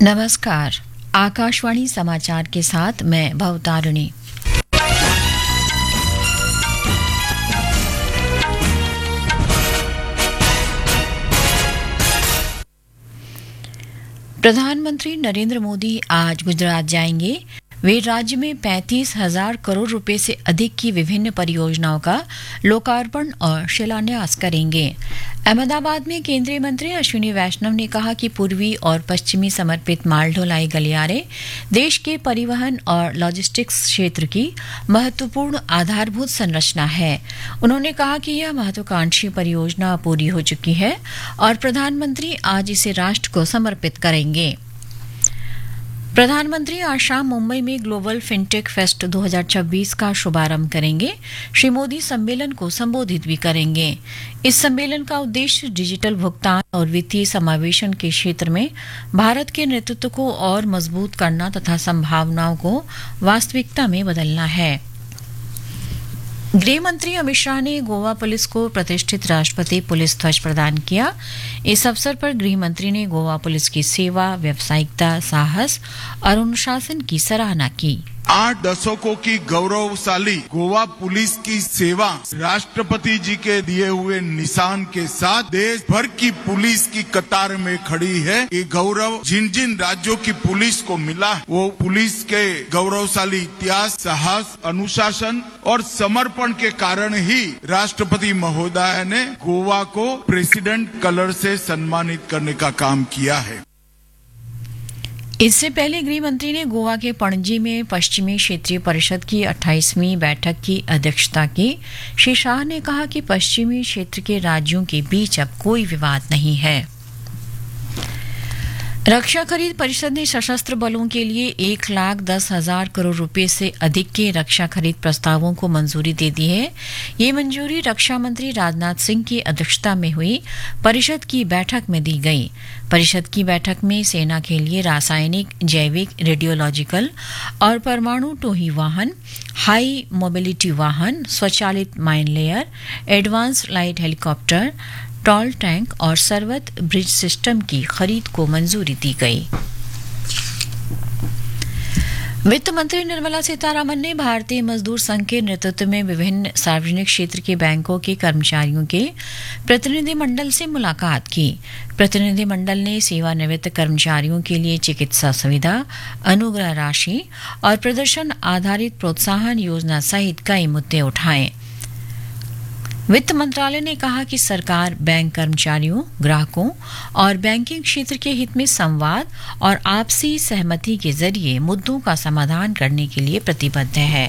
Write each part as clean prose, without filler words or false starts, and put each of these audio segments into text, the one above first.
नमस्कार। आकाशवाणी समाचार के साथ मैं भवतारिणी। प्रधानमंत्री नरेंद्र मोदी आज गुजरात जाएंगे। वे राज्य में 35,000 करोड़ रुपए से अधिक की विभिन्न परियोजनाओं का लोकार्पण और शिलान्यास करेंगे। अहमदाबाद में केंद्रीय मंत्री अश्विनी वैष्णव ने कहा कि पूर्वी और पश्चिमी समर्पित माल ढुलाई गलियारे देश के परिवहन और लॉजिस्टिक्स क्षेत्र की महत्वपूर्ण आधारभूत संरचना है। उन्होंने कहा कि यह महत्वाकांक्षी परियोजना पूरी हो चुकी है और प्रधानमंत्री आज इसे राष्ट्र को समर्पित करेंगे। प्रधानमंत्री आज शाम मुंबई में ग्लोबल फिनटेक फेस्ट 2026 का शुभारंभ करेंगे। श्री मोदी सम्मेलन को संबोधित भी करेंगे। इस सम्मेलन का उद्देश्य डिजिटल भुगतान और वित्तीय समावेशन के क्षेत्र में भारत के नेतृत्व को और मजबूत करना तथा संभावनाओं को वास्तविकता में बदलना है। गृह मंत्री अमित शाह ने गोवा पुलिस को प्रतिष्ठित राष्ट्रपति पुलिस ध्वज प्रदान किया। इस अवसर पर गृह मंत्री ने गोवा पुलिस की सेवा, व्यावसायिकता, साहस और अनुशासन की सराहना की। 8 दशकों की गौरवशाली गोवा पुलिस की सेवा राष्ट्रपति जी के दिए हुए निशान के साथ देश भर की पुलिस की कतार में खड़ी है। ये गौरव जिन जिन राज्यों की पुलिस को मिला, वो पुलिस के गौरवशाली इतिहास, साहस, अनुशासन और समर्पण के कारण ही राष्ट्रपति महोदय ने गोवा को प्रेसिडेंट कलर से सम्मानित करने का काम किया है। इससे पहले गृह मंत्री ने गोवा के पणजी में पश्चिमी क्षेत्रीय परिषद की 28वीं बैठक की अध्यक्षता की। श्री शाह ने कहा कि पश्चिमी क्षेत्र के राज्यों के बीच अब कोई विवाद नहीं है। रक्षा खरीद परिषद ने सशस्त्र बलों के लिए 1,10,000 करोड़ रुपए से अधिक के रक्षा खरीद प्रस्तावों को मंजूरी दे दी है। ये मंजूरी रक्षा मंत्री राजनाथ सिंह की अध्यक्षता में हुई परिषद की बैठक में दी गई। परिषद की बैठक में सेना के लिए रासायनिक, जैविक, रेडियोलॉजिकल और परमाणु टोही वाहन, हाई मोबिलिटी वाहन, स्वचालित mine layer, advance light helicopter, toll tank और सर्वत ब्रिज सिस्टम की खरीद को मंजूरी दी गई। वित्त मंत्री निर्मला सीतारामन ने भारतीय मजदूर संघ के नेतृत्व में विभिन्न सार्वजनिक क्षेत्र के बैंकों के कर्मचारियों के प्रतिनिधिमंडल से मुलाकात की। प्रतिनिधिमंडल ने सेवानिवृत्त कर्मचारियों के लिए चिकित्सा सुविधा, अनुग्रह राशि और प्रदर्शन आधारित प्रोत्साहन योजना सहित कई मुद्दे उठाए। वित्त मंत्रालय ने कहा कि सरकार बैंक कर्मचारियों, ग्राहकों और बैंकिंग क्षेत्र के हित में संवाद और आपसी सहमति के जरिए मुद्दों का समाधान करने के लिए प्रतिबद्ध है।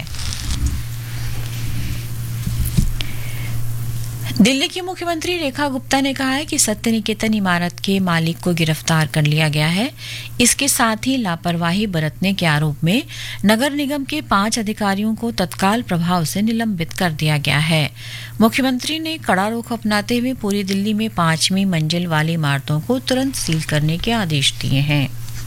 दिल्ली की मुख्यमंत्री रेखा गुप्ता ने कहा है कि सत्य निकेतन इमारत के मालिक को गिरफ्तार कर लिया गया है। इसके साथ ही लापरवाही बरतने के आरोप में नगर निगम के 5 अधिकारियों को तत्काल प्रभाव से निलंबित कर दिया गया है। मुख्यमंत्री ने कड़ा रुख अपनाते हुए पूरी दिल्ली में 5वीं मंजिल वाली इमारतों को तुरंत सील करने के आदेश दिए हैं।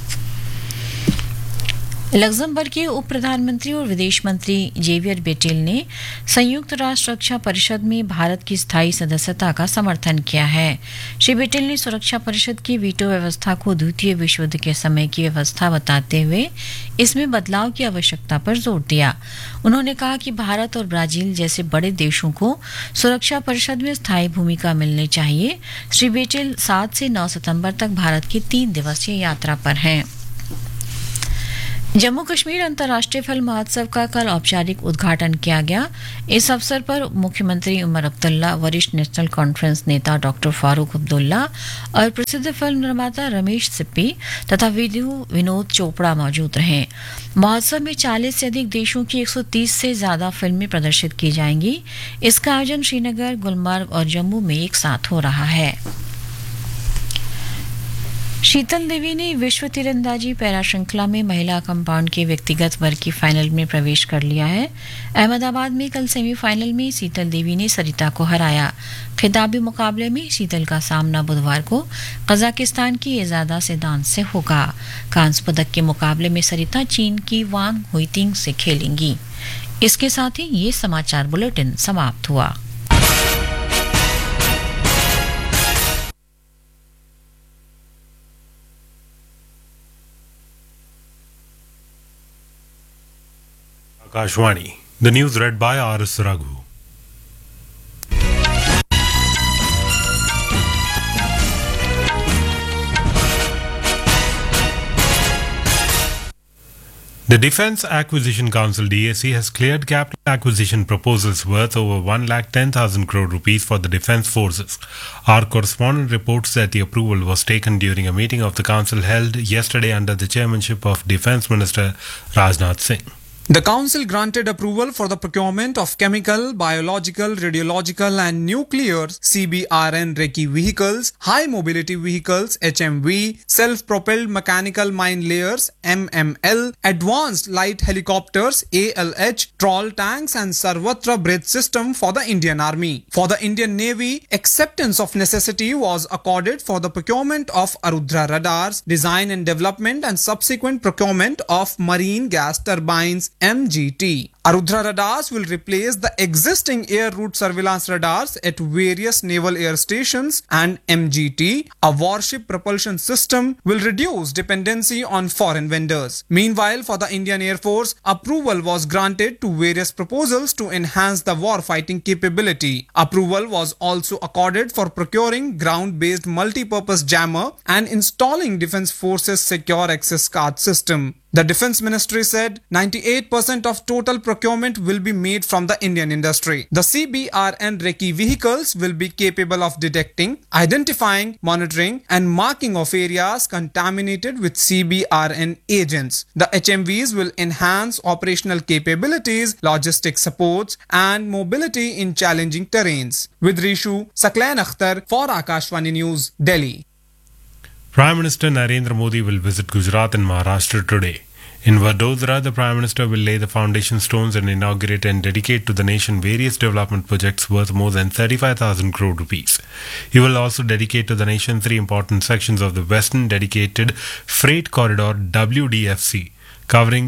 लग्जमबर्ग के उप प्रधानमंत्री और विदेश मंत्री जेवियर बेटेल ने संयुक्त राष्ट्र रक्षा परिषद में भारत की स्थायी सदस्यता का समर्थन किया है। श्री बेटेल ने सुरक्षा परिषद की वीटो व्यवस्था को द्वितीय विश्व युद्ध के समय की व्यवस्था बताते हुए इसमें बदलाव की आवश्यकता पर जोर दिया। उन्होंने कहा कि भारत और ब्राजील जैसे बड़े देशों को सुरक्षा परिषद में स्थायी भूमिका मिलनी चाहिए। श्री बेटेल 7 से 9 सितंबर तक भारत की 3 दिवसीय यात्रा पर हैं। जम्मू कश्मीर अंतर्राष्ट्रीय फिल्म महोत्सव का कल औपचारिक उद्घाटन किया गया। इस अवसर पर मुख्यमंत्री उमर अब्दुल्ला, वरिष्ठ नेशनल कॉन्फ्रेंस नेता डॉक्टर फारूक अब्दुल्ला और प्रसिद्ध फिल्म निर्माता रमेश सिप्पी तथा विनोद चोपड़ा मौजूद रहे। महोत्सव में 40 से अधिक देशों की 130 से ज्यादा फिल्में प्रदर्शित की जाएंगी। इसका आयोजन श्रीनगर, गुलमर्ग और जम्मू में एक साथ हो रहा है। शीतल देवी ने विश्व तीरंदाजी पैरा श्रृंखला में महिला कंपाउंड के व्यक्तिगत वर्ग की फाइनल में प्रवेश कर लिया है। अहमदाबाद में कल सेमीफाइनल में शीतल देवी ने सरिता को हराया। खिताबी मुकाबले में शीतल का सामना बुधवार को कजाकिस्तान की एजादा सेदान से होगा। कांस्य पदक के मुकाबले में सरिता चीन की वांग हुइतिंग से खेलेंगी। इसके साथ ही ये समाचार बुलेटिन समाप्त हुआ। Akashvani. The news read by R.S. Raghu. The Defence Acquisition Council DAC has cleared capital acquisition proposals worth over 1,10,000 crore rupees for the defence forces. Our correspondent reports that the approval was taken during a meeting of the council held yesterday under the chairmanship of Defence Minister Rajnath Singh. The council granted approval for the procurement of chemical, biological, radiological and nuclear CBRN Recce vehicles, high mobility vehicles HMV, self-propelled mechanical mine layers MML, advanced light helicopters ALH, trawl tanks and Sarvatra bridge system for the Indian Army. For the Indian Navy, acceptance of necessity was accorded for the procurement of Arudhra radars, design and development and subsequent procurement of marine gas turbines MGT. Arudhra radars will replace the existing air route surveillance radars at various naval air stations, and MGT, a warship propulsion system, will reduce dependency on foreign vendors. Meanwhile, for the Indian Air Force, approval was granted to various proposals to enhance the war-fighting capability. Approval was also accorded for procuring ground-based multi-purpose jammer and installing Defence Forces Secure Access Card system. The Defence Ministry said 98% of total procurement will be made from the Indian industry. The CBRN Recce vehicles will be capable of detecting, identifying, monitoring and marking of areas contaminated with CBRN agents. The HMVs will enhance operational capabilities, logistic supports and mobility in challenging terrains. With Rishu, Saklan Akhtar for Akashvani News, Delhi. Prime Minister Narendra Modi will visit Gujarat and Maharashtra today. In Vadodara, the Prime Minister will lay the foundation stones and inaugurate and dedicate to the nation various development projects worth more than 35,000 crore rupees. He will also dedicate to the nation 3 important sections of the Western Dedicated Freight Corridor WDFC, covering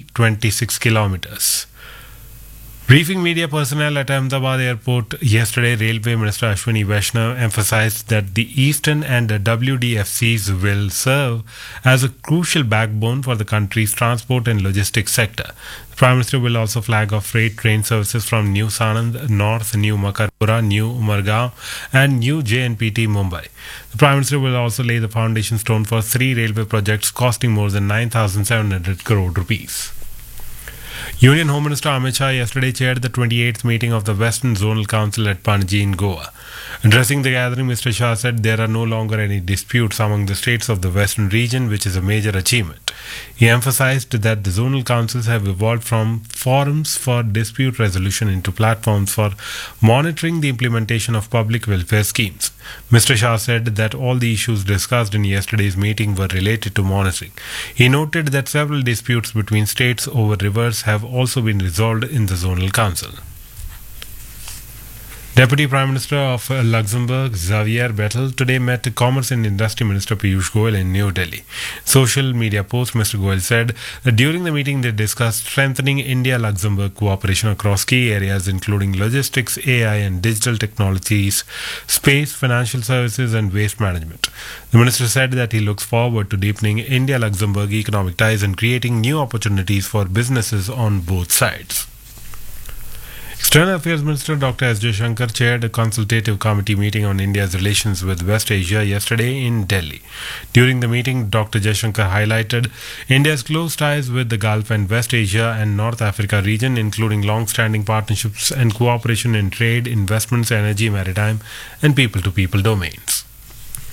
326 kilometers. Briefing media personnel at Ahmedabad Airport yesterday, Railway Minister Ashwini Vaishnaw emphasized that the Eastern and WDFCs will serve as a crucial backbone for the country's transport and logistics sector. The Prime Minister will also flag off freight train services from New Sanand, North, New Makarpura, New Umargaon and New JNPT Mumbai. The Prime Minister will also lay the foundation stone for 3 railway projects costing more than 9,700 crore rupees. Union Home Minister Amit Shah yesterday chaired the 28th meeting of the Western Zonal Council at Panaji in Goa. Addressing the gathering, Mr. Shah said there are no longer any disputes among the states of the Western region, which is a major achievement. He emphasized that the zonal councils have evolved from forums for dispute resolution into platforms for monitoring the implementation of public welfare schemes. Mr. Shah said that all the issues discussed in yesterday's meeting were related to monitoring. He noted that several disputes between states over rivers have also been resolved in the zonal council. Deputy Prime Minister of Luxembourg, Xavier Bettel, today met Commerce and Industry Minister Piyush Goyal in New Delhi. Social media post, Mr. Goyal said that during the meeting they discussed strengthening India-Luxembourg cooperation across key areas including logistics, AI and digital technologies, space, financial services and waste management. The minister said that he looks forward to deepening India-Luxembourg economic ties and creating new opportunities for businesses on both sides. External Affairs Minister Dr. S. Jaishankar chaired a consultative committee meeting on India's relations with West Asia yesterday in Delhi. During the meeting, Dr. Jaishankar highlighted India's close ties with the Gulf and West Asia and North Africa region, including long-standing partnerships and cooperation in trade, investments, energy, maritime, and people-to-people domains.